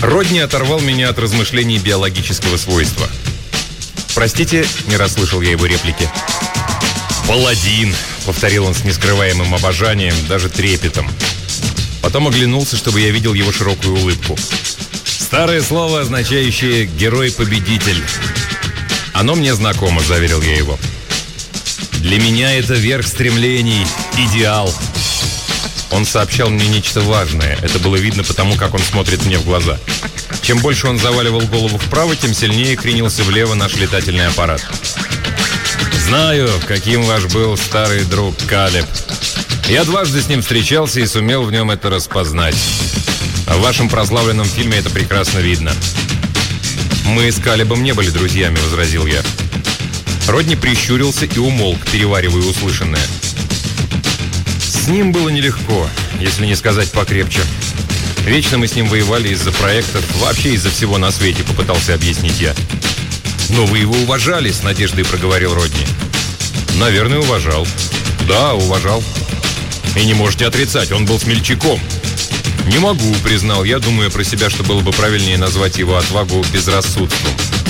Родни оторвал меня от размышлений биологического свойства. «Простите», — не расслышал я его реплики. «Паладин», — повторил он с нескрываемым обожанием, даже трепетом. Потом оглянулся, чтобы я видел его широкую улыбку. «Старое слово, означающее «герой-победитель». «Оно мне знакомо», — заверил я его. «Для меня это верх стремлений, идеал». Он сообщал мне нечто важное. Это было видно потому, как он смотрит мне в глаза. Чем больше он заваливал голову вправо, тем сильнее кренился влево наш летательный аппарат. «Знаю, каким ваш был старый друг Калеб. Я дважды с ним встречался и сумел в нем это распознать. В вашем прославленном фильме это прекрасно видно». «Мы с Калебом не были друзьями», — возразил я. Родни прищурился и умолк, переваривая услышанное. С ним было нелегко, если не сказать покрепче. Вечно мы с ним воевали из-за проектов, вообще из-за всего на свете, попытался объяснить я. «Но вы его уважали», — с надеждой проговорил Родни. «Наверное, уважал». «Да, уважал». «И не можете отрицать, он был смельчаком». «Не могу», — признал я, думая про себя, что было бы правильнее назвать его отвагу безрассудством.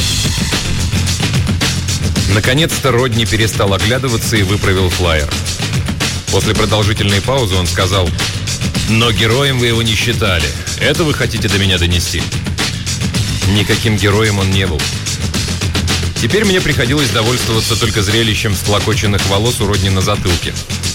Наконец-то Родни перестал оглядываться и выправил флаер. После продолжительной паузы он сказал: «Но героем вы его не считали. Это вы хотите до меня донести?» Никаким героем он не был. Теперь мне приходилось довольствоваться только зрелищем всклокоченных волос у Родни на затылке.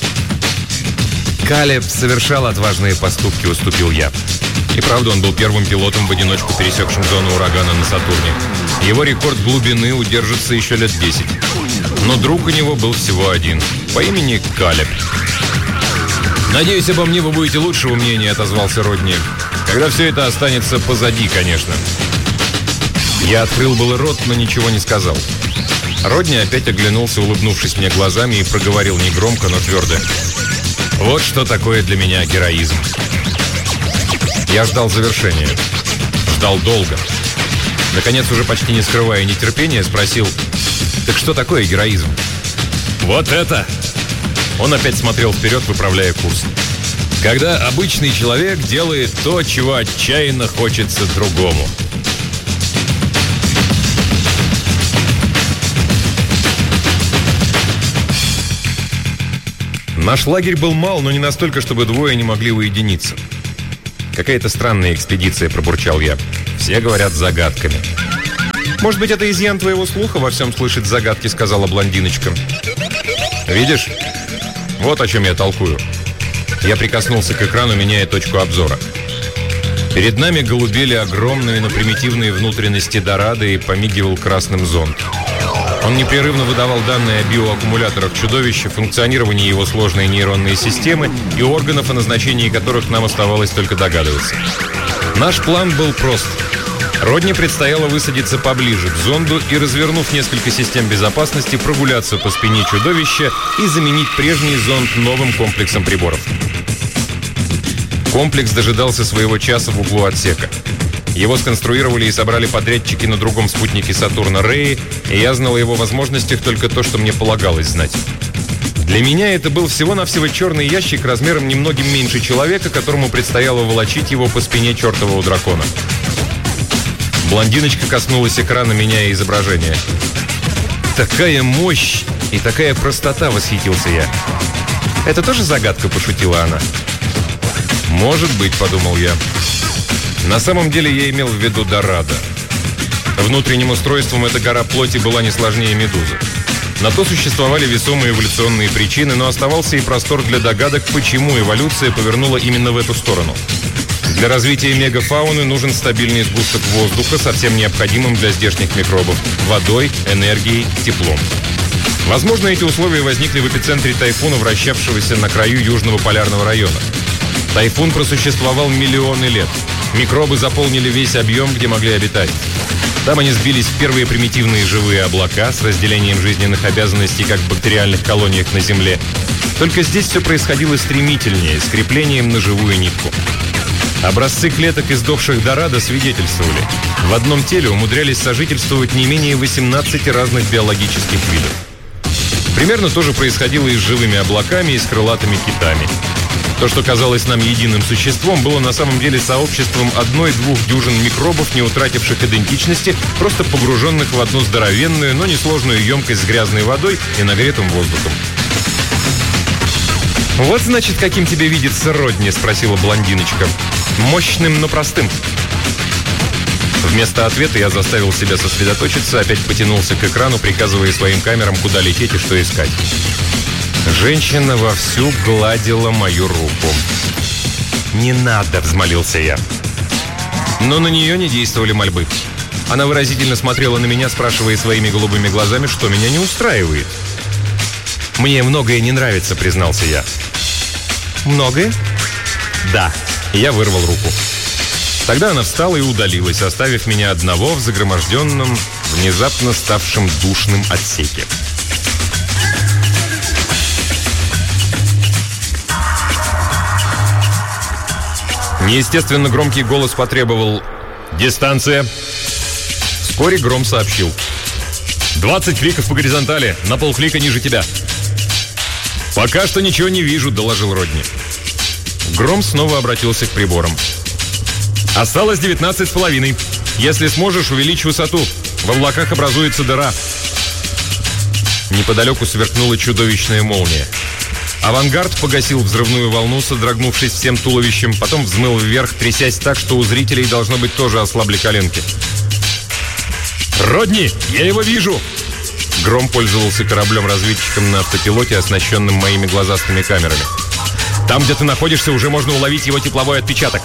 «Калеб совершал отважные поступки», — уступил я. И правда, он был первым пилотом в одиночку, пересекшим зону урагана на Сатурне. Его рекорд глубины удержится еще лет 10. Но друг у него был всего один, по имени Калеб. «Надеюсь, обо мне вы будете лучшего мнения», — отозвался Родни. «Когда все это останется позади, конечно». Я открыл было рот, но ничего не сказал. Родни опять оглянулся, улыбнувшись мне глазами, и проговорил негромко, но твердо: «Вот что такое для меня героизм». Я ждал завершения. Ждал долго. Наконец, уже почти не скрывая нетерпения, спросил: «Так что такое героизм?» «Вот это!» Он опять смотрел вперед, выправляя курс. «Когда обычный человек делает то, чего отчаянно хочется другому». Наш лагерь был мал, но не настолько, чтобы двое не могли уединиться. «Какая-то странная экспедиция», — пробурчал я. «Все говорят загадками». «Может быть, это изъян твоего слуха во всем слышать загадки», — сказала блондиночка. «Видишь? Вот о чем я толкую». Я прикоснулся к экрану, меняя точку обзора. Перед нами голубели огромные, но примитивные внутренности Дорадо и помигивал красным зонд. Он непрерывно выдавал данные о биоаккумуляторах чудовища, функционировании его сложной нейронной системы и органов, о назначении которых нам оставалось только догадываться. Наш план был прост. Родни предстояло высадиться поближе к зонду и, развернув несколько систем безопасности, прогуляться по спине чудовища и заменить прежний зонд новым комплексом приборов. Комплекс дожидался своего часа в углу отсека. Его сконструировали и собрали подрядчики на другом спутнике Сатурна Реи, и я знал о его возможностях только то, что мне полагалось знать. Для меня это был всего-навсего черный ящик размером немногим меньше человека, которому предстояло волочить его по спине чертового дракона. Блондиночка коснулась экрана, меняя изображение. «Такая мощь и такая простота!» — восхитился я. «Это тоже загадка?» — пошутила она. «Может быть», — подумал я. На самом деле я имел в виду Дорадо. Внутренним устройством эта гора плоти была не сложнее медузы. На то существовали весомые эволюционные причины, но оставался и простор для догадок, почему эволюция повернула именно в эту сторону. Для развития мегафауны нужен стабильный сгусток воздуха, совсем необходимым для здешних микробов – водой, энергией, теплом. Возможно, эти условия возникли в эпицентре тайфуна, вращавшегося на краю Южного полярного района. Тайфун просуществовал миллионы лет. Микробы заполнили весь объем, где могли обитать. Там они сбились в первые примитивные живые облака с разделением жизненных обязанностей, как в бактериальных колониях на Земле. Только здесь все происходило стремительнее, с креплением на живую нитку. Образцы клеток издохших Дорадо свидетельствовали. В одном теле умудрялись сожительствовать не менее 18 разных биологических видов. Примерно то же происходило и с живыми облаками, и с крылатыми китами. То, что казалось нам единым существом, было на самом деле сообществом 1-2 дюжин микробов, не утративших идентичности, просто погруженных в одну здоровенную, но несложную емкость с грязной водой и нагретым воздухом. «Вот, значит, каким тебе видится Родни?» — спросила блондиночка. «Мощным, но простым». Вместо ответа я заставил себя сосредоточиться, опять потянулся к экрану, приказывая своим камерам, куда лететь и что искать. Женщина вовсю гладила мою руку. «Не надо!» — взмолился я. Но на нее не действовали мольбы. Она выразительно смотрела на меня, спрашивая своими голубыми глазами, что меня не устраивает. «Мне многое не нравится», — признался я. «Многое?» «Да». Я вырвал руку. Тогда она встала и удалилась, оставив меня одного в загроможденном, внезапно ставшем душным отсеке. Неестественно громкий голос потребовал: «Дистанция!» Вскоре Гром сообщил: 20 кликов по горизонтали, на полклика ниже тебя. «Пока что ничего не вижу», — доложил Родни. Гром снова обратился к приборам. «Осталось 19,5. Если сможешь, увеличь высоту. В облаках образуется дыра». Неподалеку сверкнула чудовищная молния. «Авангард» погасил взрывную волну, содрогнувшись всем туловищем, потом взмыл вверх, трясясь так, что у зрителей, должно быть, тоже ослабли коленки. «Родни, я его вижу!» Гром пользовался кораблем-разведчиком на автопилоте, оснащенным моими глазастыми камерами. «Там, где ты находишься, уже можно уловить его тепловой отпечаток».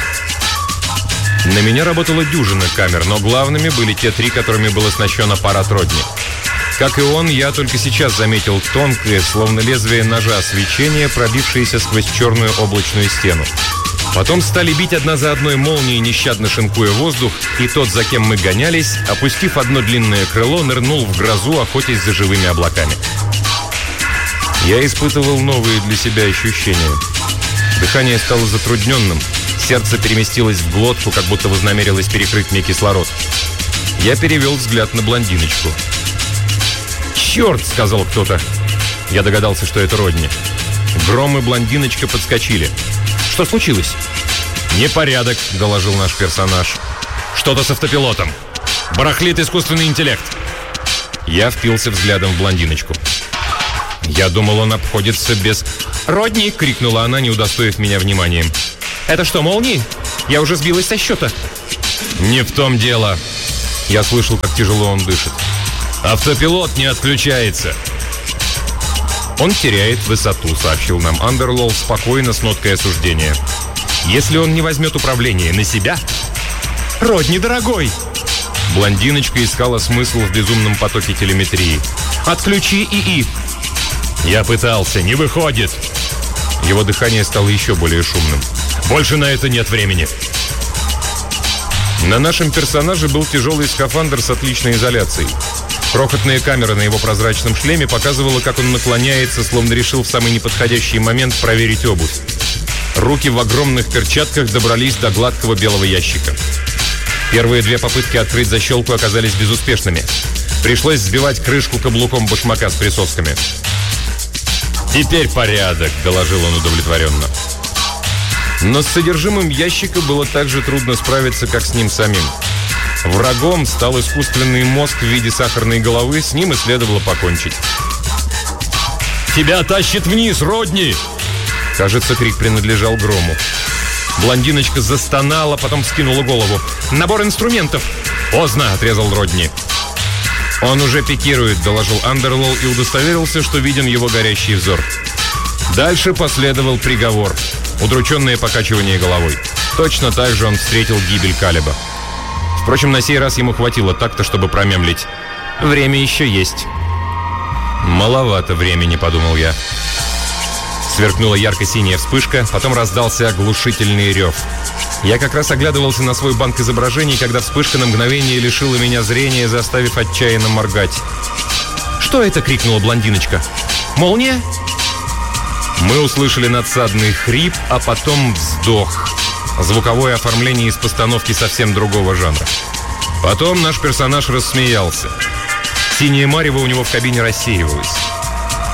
На меня работала дюжина камер, но главными были те 3, которыми был оснащен аппарат Родни. Как и он, я только сейчас заметил тонкое, словно лезвие ножа, свечение, пробившееся сквозь черную облачную стену. Потом стали бить одна за одной молнии, нещадно шинкуя воздух, и тот, за кем мы гонялись, опустив одно длинное крыло, нырнул в грозу, охотясь за живыми облаками. Я испытывал новые для себя ощущения. Дыхание стало затрудненным, сердце переместилось в глотку, как будто вознамерилось перекрыть мне кислород. Я перевел взгляд на блондиночку. «Черт!» — сказал кто-то. Я догадался, что это Родни. Гром и блондиночка подскочили. «Что случилось?» «Непорядок», — доложил наш персонаж. «Что-то с автопилотом. Барахлит искусственный интеллект». Я впился взглядом в блондиночку. Я думал, он обходится без... «Родни!» — крикнула она, не удостоив меня вниманием. «Это что, молнии? Я уже сбилась со счета». «Не в том дело». Я слышал, как тяжело он дышит. «Автопилот не отключается». «Он теряет высоту», — сообщил нам Андерлоу спокойно, с ноткой осуждения. «Если он не возьмет управление на себя...» «Родни, дорогой!» Блондиночка искала смысл в безумном потоке телеметрии. «Отключи ИИ!» «Я пытался, не выходит!» Его дыхание стало еще более шумным. «Больше на это нет времени!» На нашем персонаже был тяжелый скафандр с отличной изоляцией. Крохотная камера на его прозрачном шлеме показывала, как он наклоняется, словно решил в самый неподходящий момент проверить обувь. Руки в огромных перчатках добрались до гладкого белого ящика. Первые 2 попытки открыть защелку оказались безуспешными. Пришлось сбивать крышку каблуком башмака с присосками. «Теперь порядок», — доложил он удовлетворенно. Но с содержимым ящика было так же трудно справиться, как с ним самим. Врагом стал искусственный мозг в виде сахарной головы, с ним и следовало покончить. «Тебя тащит вниз, Родни!» Кажется, крик принадлежал Грому. Блондиночка застонала, потом вскинула голову. «Набор инструментов!» «Поздно!» — отрезал Родни. «Он уже пикирует», — доложил Андерлоу и удостоверился, что виден его горящий взор. Дальше последовал приговор. Удрученное покачивание головой. Точно так же он встретил гибель Калеба. Впрочем, на сей раз ему хватило такта, чтобы промямлить: «Время еще есть». «Маловато времени», — подумал я. Сверкнула ярко-синяя вспышка, потом раздался оглушительный рев. Я как раз оглядывался на свой банк изображений, когда вспышка на мгновение лишила меня зрения, заставив отчаянно моргать. «Что это?» — крикнула блондиночка. «Молния?» Мы услышали надсадный хрип, а потом вздох. Звуковое оформление из постановки совсем другого жанра. Потом наш персонаж рассмеялся. Синяя марево у него в кабине рассеивалась.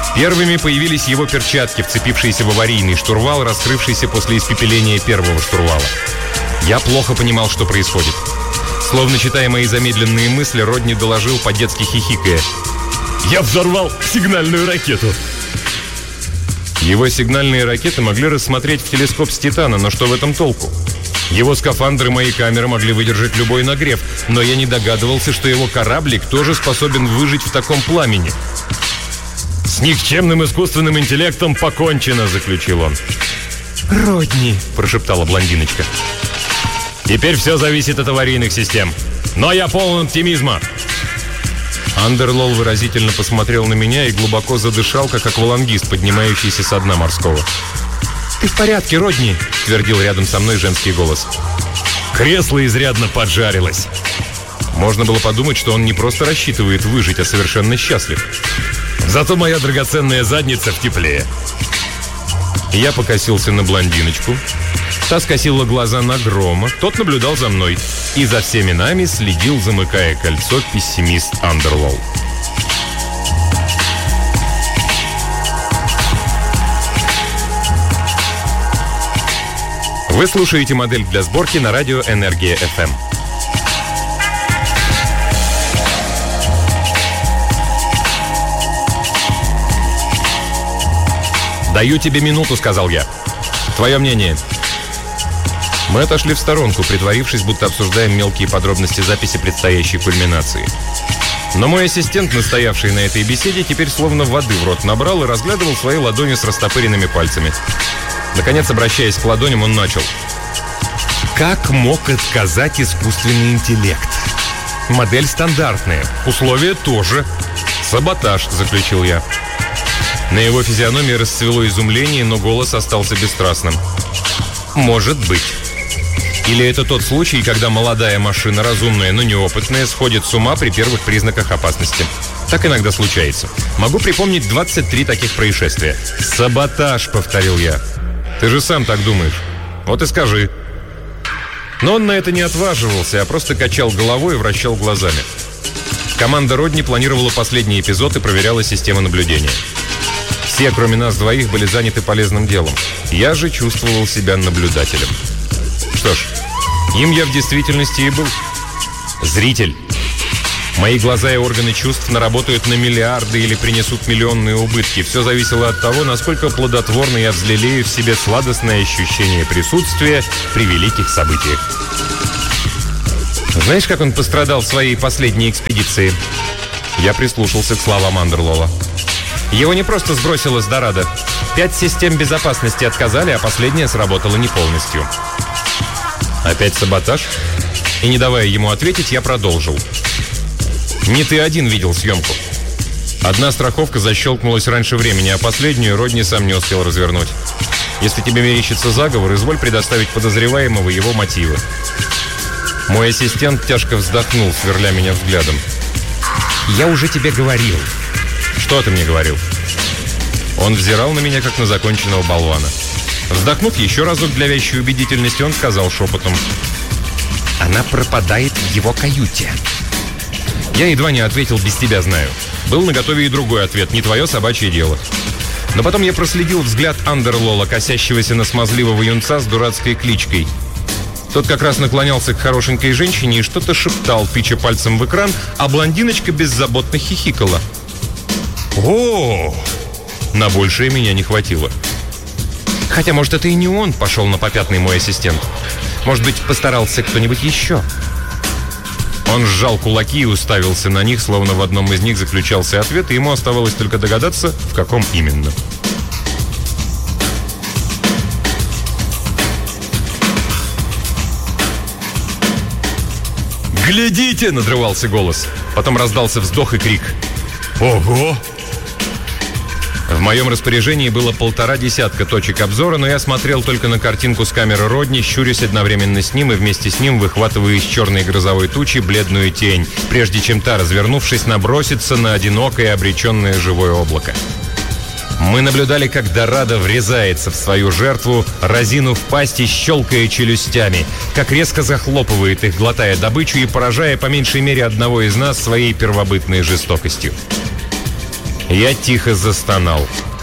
Первыми появились его перчатки, вцепившиеся в аварийный штурвал, раскрывшийся после испепеления первого штурвала. Я плохо понимал, что происходит. Словно читая мои замедленные мысли, Родни доложил по-детски хихикая: «Я взорвал сигнальную ракету!» Его сигнальные ракеты могли рассмотреть в телескоп с Титана, но что в этом толку? Его скафандры и мои камеры могли выдержать любой нагрев, но я не догадывался, что его кораблик тоже способен выжить в таком пламени. «С никчемным искусственным интеллектом покончено», — заключил он. «Родни», — прошептала блондиночка. «Теперь все зависит от аварийных систем. Но я полон оптимизма». Андерлол выразительно посмотрел на меня и глубоко задышал, как аквалангист, поднимающийся со дна морского. «Ты в порядке, Родни?» — твердил рядом со мной женский голос. «Кресло изрядно поджарилось». Можно было подумать, что он не просто рассчитывает выжить, а совершенно счастлив. «Зато моя драгоценная задница в тепле». Я покосился на блондиночку. Та скосила глаза на Грома. Тот наблюдал за мной. И за всеми нами следил, замыкая кольцо, пессимист Андерлол. Вы слушаете «Модель для сборки» на радио «Энергия FM». «Даю тебе минуту», — сказал я. «Твое мнение?» Мы отошли в сторонку, притворившись, будто обсуждаем мелкие подробности записи предстоящей кульминации. Но мой ассистент, настоявший на этой беседе, теперь словно воды в рот набрал и разглядывал свои ладони с растопыренными пальцами. Наконец, обращаясь к ладоням, он начал. «Как мог отказать искусственный интеллект? Модель стандартная, условия тоже. Саботаж», — заключил я. На его физиономии расцвело изумление, но голос остался бесстрастным. «Может быть. Или это тот случай, когда молодая машина, разумная, но неопытная, сходит с ума при первых признаках опасности. Так иногда случается. Могу припомнить 23 таких происшествия». «Саботаж», — повторил я. «Ты же сам так думаешь. Вот и скажи». Но он на это не отваживался, а просто качал головой и вращал глазами. Команда Родни планировала последний эпизод и проверяла систему наблюдения. Все, кроме нас двоих, были заняты полезным делом. Я же чувствовал себя наблюдателем. Что ж, им я в действительности и был. Зритель. Мои глаза и органы чувств наработают на миллиарды или принесут миллионные убытки. Все зависело от того, насколько плодотворно я взлелею в себе сладостное ощущение присутствия при великих событиях. Знаешь, как он пострадал в своей последней экспедиции? Я прислушался к словам Андерлола. Его не просто сбросило с Дорадо. 5 систем безопасности отказали, а последняя сработала не полностью. Опять саботаж? И не давая ему ответить, я продолжил. Не ты один видел съемку. Одна страховка защелкнулась раньше времени, а последнюю Родни сам не успел развернуть. Если тебе мерещится заговор, изволь предоставить подозреваемого его мотивы. Мой ассистент тяжко вздохнул, сверля меня взглядом. Я уже тебе говорил. Что ты мне говорил? Он взирал на меня, как на законченного болвана. Вздохнув еще разок для вящей убедительности, он сказал шепотом. Она пропадает в его каюте. Я едва не ответил «без тебя знаю». Был наготове и другой ответ «не твое собачье дело». Но потом я проследил взгляд Андерлола, косящегося на смазливого юнца с дурацкой кличкой. Тот как раз наклонялся к хорошенькой женщине и что-то шептал, тыча пальцем в экран, а блондиночка беззаботно хихикала. О, на большее меня не хватило. Хотя, может, это и не он пошел на попятный мой ассистент. Может быть, постарался кто-нибудь еще. Он сжал кулаки и уставился на них, словно в одном из них заключался ответ, и ему оставалось только догадаться, в каком именно. «Глядите!» — надрывался голос. Потом раздался вздох и крик. «Ого!» В моем распоряжении было 1,5 десятка точек обзора, но я смотрел только на картинку с камеры Родни, щурясь одновременно с ним и вместе с ним выхватывая из черной грозовой тучи бледную тень, прежде чем та, развернувшись, набросится на одинокое обреченное живое облако. Мы наблюдали, как Дорадо врезается в свою жертву, разинув пасть и щелкая челюстями, как резко захлопывает их, глотая добычу и поражая по меньшей мере одного из нас своей первобытной жестокостью. Я тихо застонал.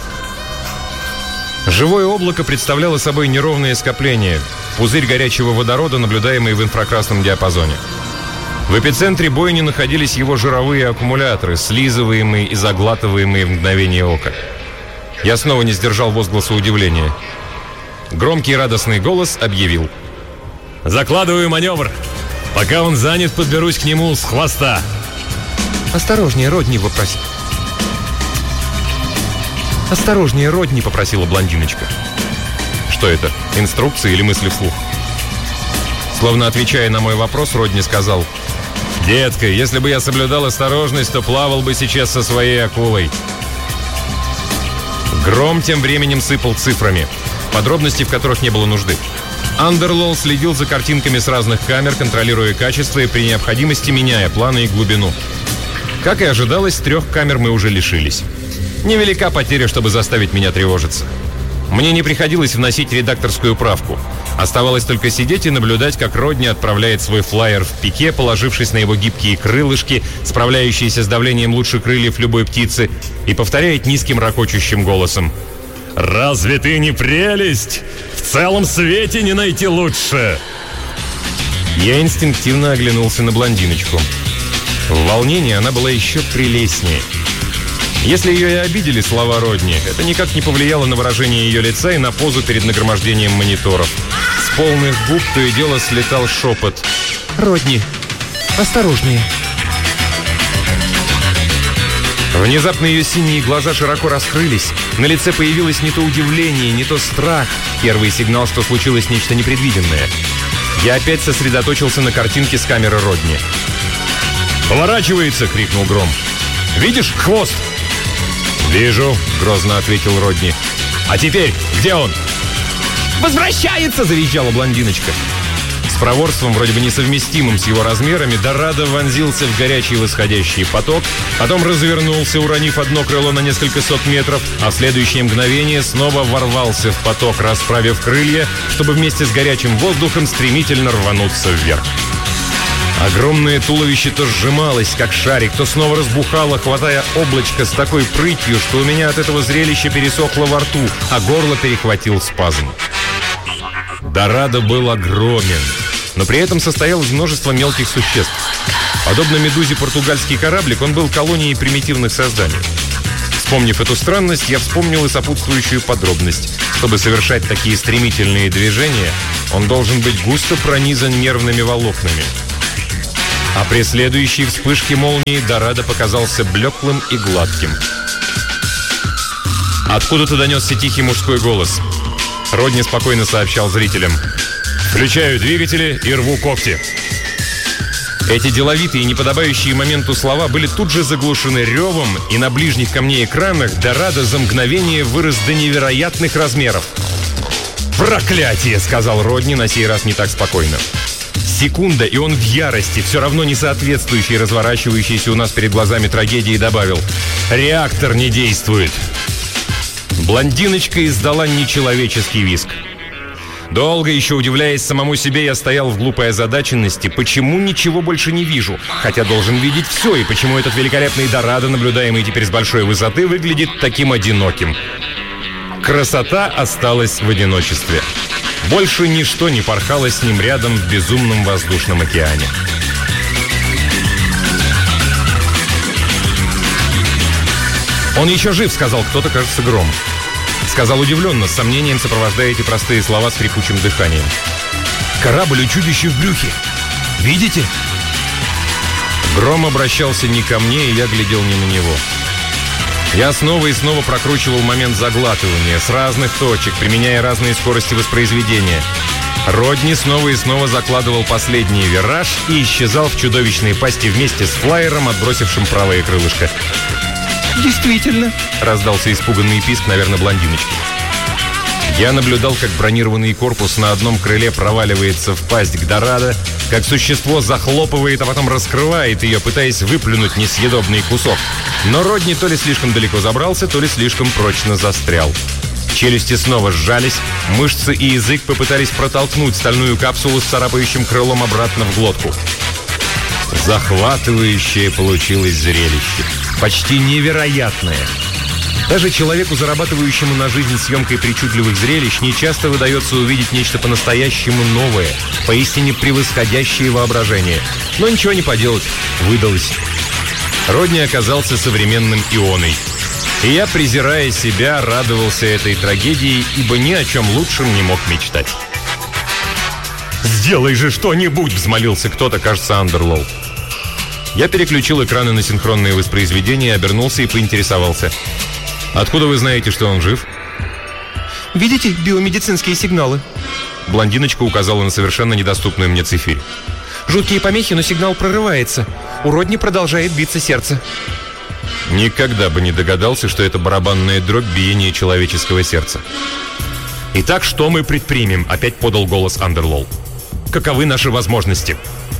Живое облако представляло собой неровное скопление, пузырь горячего водорода, наблюдаемый в инфракрасном диапазоне. В эпицентре бойни находились его жировые аккумуляторы, слизываемые и заглатываемые в мгновение ока. Я снова не сдержал возгласа удивления. Громкий и радостный голос объявил: «Закладываю маневр. Пока он занят, подберусь к нему с хвоста». «Осторожнее, Родни попросил». «Осторожнее, Родни», — попросила блондиночка. Что это, инструкция или мысли вслух? Словно отвечая на мой вопрос, Родни сказал: «Детка, если бы я соблюдал осторожность, то плавал бы сейчас со своей акулой». Гром тем временем сыпал цифрами, подробности в которых не было нужды. Андерлол следил за картинками с разных камер, контролируя качество и при необходимости меняя планы и глубину. Как и ожидалось, 3 камер мы уже лишились. Невелика потеря, чтобы заставить меня тревожиться. Мне не приходилось вносить редакторскую правку. Оставалось только сидеть и наблюдать, как Родни отправляет свой флайер в пике, положившись на его гибкие крылышки, справляющиеся с давлением лучше крыльев любой птицы, и повторяет низким ракочущим голосом: «Разве ты не прелесть? В целом свете не найти лучше!» Я инстинктивно оглянулся на блондиночку. В волнении она была еще прелестнее. Если ее и обидели слова Родни, это никак не повлияло на выражение ее лица и на позу перед нагромождением мониторов. С полных губ то и дело слетал шепот: «Родни, осторожнее». Внезапно ее синие глаза широко раскрылись. На лице появилось не то удивление, не то страх. Первый сигнал, что случилось нечто непредвиденное. Я опять сосредоточился на картинке с камеры Родни. «Поворачивается!» — крикнул Гром. «Видишь хвост?» «Вижу», — грозно ответил Родни. «А теперь где он?» «Возвращается!» — завизжала блондиночка. С проворством, вроде бы несовместимым с его размерами, Дорадо вонзился в горячий восходящий поток, потом развернулся, уронив одно крыло на несколько сот метров, а в следующее мгновение снова ворвался в поток, расправив крылья, чтобы вместе с горячим воздухом стремительно рвануться вверх. Огромное туловище то сжималось, как шарик, то снова разбухало, хватая облачко с такой прытью, что у меня от этого зрелища пересохло во рту, а горло перехватил спазм. Дорадо был огромен, но при этом состоял из множества мелких существ. Подобно медузе португальский кораблик, он был колонией примитивных созданий. Вспомнив эту странность, я вспомнил и сопутствующую подробность. Чтобы совершать такие стремительные движения, он должен быть густо пронизан нервными волокнами. А при следующей вспышке молнии Дорадо показался блеклым и гладким. Откуда-то донесся тихий мужской голос. Родни спокойно сообщал зрителям: «Включаю двигатели и рву когти». Эти деловитые и неподобающие моменту слова были тут же заглушены ревом, и на ближних ко мне экранах Дорадо за мгновение вырос до невероятных размеров. «Проклятие!» — сказал Родни, на сей раз не так спокойно. Секунда, и он в ярости, все равно не соответствующей разворачивающейся у нас перед глазами трагедии, добавил: «Реактор не действует». Блондиночка издала нечеловеческий визг. Долго еще удивляясь самому себе, я стоял в глупой озадаченности, почему ничего больше не вижу, хотя должен видеть все, и почему этот великолепный Дорадо, наблюдаемый теперь с большой высоты, выглядит таким одиноким. Красота осталась в одиночестве. Больше ничто не порхало с ним рядом в безумном воздушном океане. «Он еще жив», — сказал кто-то, кажется, Гром. Сказал удивленно, с сомнением сопровождая эти простые слова скрипучим дыханием. «Корабль у чудища в брюхе. Видите?» Гром обращался не ко мне, и я глядел не на него. Я снова и снова прокручивал момент заглатывания с разных точек, применяя разные скорости воспроизведения. Родни снова и снова закладывал последний вираж и исчезал в чудовищной пасти вместе с флайером, отбросившим правое крылышко. «Действительно!» — раздался испуганный писк, наверное, блондиночки. Я наблюдал, как бронированный корпус на одном крыле проваливается в пасть к Дорадо, как существо захлопывает, а потом раскрывает ее, пытаясь выплюнуть несъедобный кусок. Но Родни то ли слишком далеко забрался, то ли слишком прочно застрял. Челюсти снова сжались, мышцы и язык попытались протолкнуть стальную капсулу с царапающим крылом обратно в глотку. Захватывающее получилось зрелище. Почти невероятное. Даже человеку, зарабатывающему на жизнь съемкой причудливых зрелищ, нечасто выдается увидеть нечто по-настоящему новое, поистине превосходящее воображение. Но ничего не поделать, выдалось. Родни оказался современным Ионой. И я, презирая себя, радовался этой трагедии, ибо ни о чем лучшем не мог мечтать. «Сделай же что-нибудь!» — взмолился кто-то, кажется, Андерлоу. Я переключил экраны на синхронные воспроизведения, обернулся и поинтересовался. «Откуда вы знаете, что он жив?» «Видите биомедицинские сигналы?» Блондиночка указала на совершенно недоступную мне цифирь. «Жуткие помехи, но сигнал прорывается. У Родни продолжает биться сердце». Никогда бы не догадался, что это барабанная дробь биения человеческого сердца. «Итак, что мы предпримем?» — опять подал голос Андерлоу. «Каковы наши возможности?»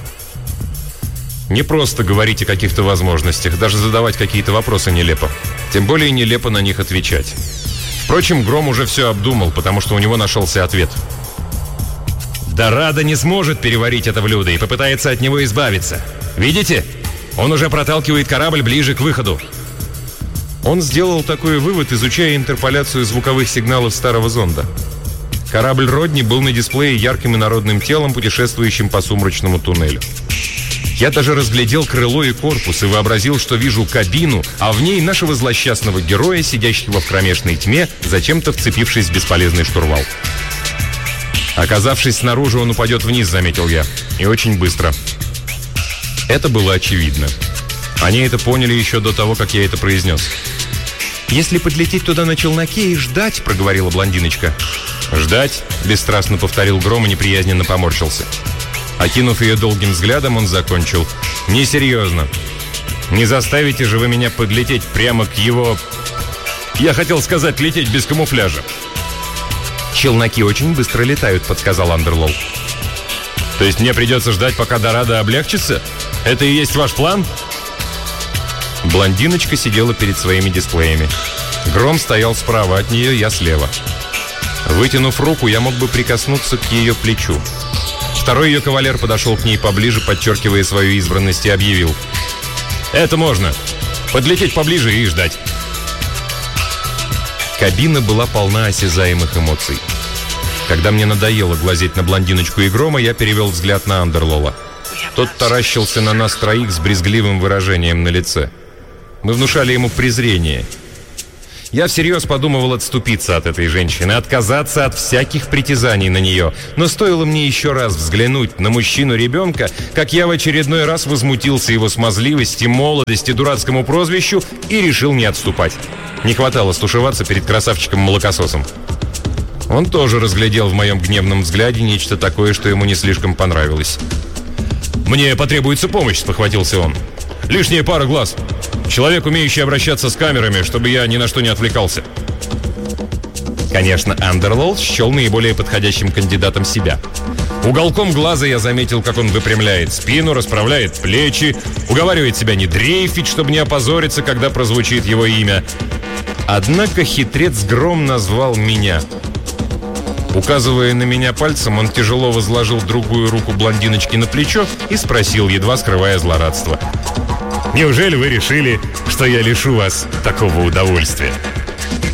Не просто говорить о каких-то возможностях, даже задавать какие-то вопросы нелепо. Тем более нелепо на них отвечать. Впрочем, Гром уже все обдумал, потому что у него нашелся ответ. Дорадо не сможет переварить это блюдо и попытается от него избавиться. Видите? Он уже проталкивает корабль ближе к выходу. Он сделал такой вывод, изучая интерполяцию звуковых сигналов старого зонда. Корабль Родни был на дисплее ярким инородным телом, путешествующим по сумрачному туннелю. Я даже разглядел крыло и корпус и вообразил, что вижу кабину, а в ней нашего злосчастного героя, сидящего в кромешной тьме, зачем-то вцепившись в бесполезный штурвал. Оказавшись снаружи, он упадет вниз, заметил я. И очень быстро. Это было очевидно. Они это поняли еще до того, как я это произнес. «Если подлететь туда на челноке и ждать», — проговорила блондиночка. «Ждать?» — бесстрастно повторил Гром и неприязненно поморщился. Окинув ее долгим взглядом, он закончил. «Несерьезно. Не заставите же вы меня подлететь прямо к его... Я хотел сказать, лететь без камуфляжа». «Челноки очень быстро летают», — подсказал Андерлоу. «То есть мне придется ждать, пока Дорадо облегчится? Это и есть ваш план?» Блондиночка сидела перед своими дисплеями. Гром стоял справа от нее, я слева. Вытянув руку, я мог бы прикоснуться к ее плечу. Второй ее кавалер подошел к ней поближе, подчеркивая свою избранность, и объявил: «Это можно. Подлететь поближе и ждать». Кабина была полна осязаемых эмоций. Когда мне надоело глазеть на блондиночку и Грома, я перевел взгляд на Андерлола. Тот таращился на нас троих с брезгливым выражением на лице. Мы внушали ему презрение. Я всерьез подумывал отступиться от этой женщины, отказаться от всяких притязаний на нее. Но стоило мне еще раз взглянуть на мужчину-ребенка, как я в очередной раз возмутился его смазливости, молодости, дурацкому прозвищу и решил не отступать. Не хватало стушеваться перед красавчиком-молокососом. Он тоже разглядел в моем гневном взгляде нечто такое, что ему не слишком понравилось. «Мне потребуется помощь», — спохватился он. «Лишняя пара глаз. Человек, умеющий обращаться с камерами, чтобы я ни на что не отвлекался». Конечно, Андерлоу счел наиболее подходящим кандидатом себя. Уголком глаза я заметил, как он выпрямляет спину, расправляет плечи, уговаривает себя не дрейфить, чтобы не опозориться, когда прозвучит его имя. Однако хитрец Гром назвал меня. Указывая на меня пальцем, он тяжело возложил другую руку блондиночки на плечо и спросил, едва скрывая злорадство: «Неужели вы решили, что я лишу вас такого удовольствия?»